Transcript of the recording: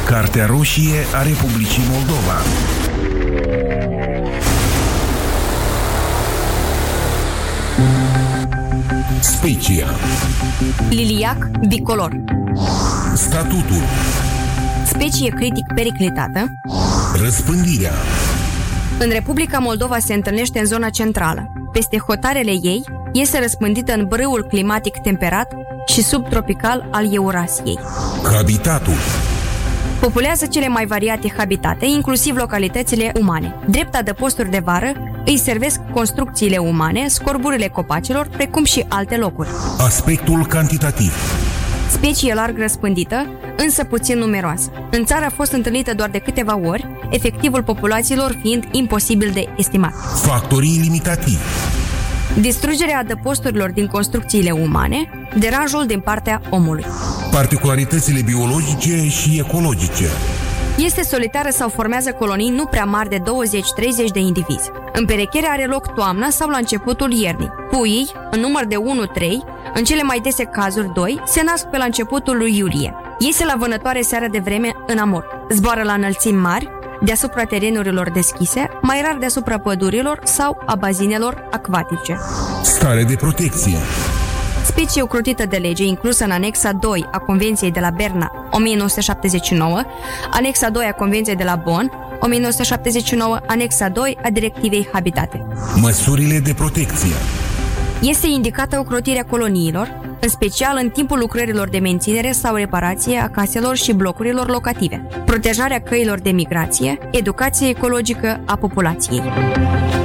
Cartea roșie a Republicii Moldova. Specia. Liliac bicolor. Statutul. Specie critic periclitată. Răspândirea. În Republica Moldova se întâlnește în zona centrală. Peste hotarele ei este răspândită în brâul climatic temperat și subtropical al Eurasiei. Habitatul. Populează cele mai variate habitate, inclusiv localitățile umane. Drept adăposturi de vară îi servesc construcțiile umane, scorburile copacilor, precum și alte locuri. Aspectul cantitativ. Specie larg răspândită, însă puțin numeroasă. În țară a fost întâlnită doar de câteva ori, efectivul populațiilor fiind imposibil de estimat. Factorii limitativi. Distrugerea adăposturilor din construcțiile umane, deranjul din partea omului. Particularitățile biologice și ecologice. Este solitară sau formează colonii nu prea mari de 20-30 de indivizi. Împerecherea are loc toamna sau la începutul iernii. Puii, în număr de 1-3, în cele mai dese cazuri 2, se nasc pe la începutul lui iulie. Iese la vânătoare seara de vreme în amur. Zboară la înălțimi mari, deasupra terenurilor deschise, mai rar deasupra pădurilor sau a bazinelor acvatice. Stare de protecție. Specie ocrotită de lege, inclusă în anexa 2 a Convenției de la Berna, 1979, anexa 2 a Convenției de la Bonn, 1979, anexa 2 a Directivei Habitate. Măsurile de protecție. Este indicată ocrotirea coloniilor, în special în timpul lucrărilor de menținere sau reparație a caselor și blocurilor locative, protejarea căilor de migrație, educație ecologică a populației.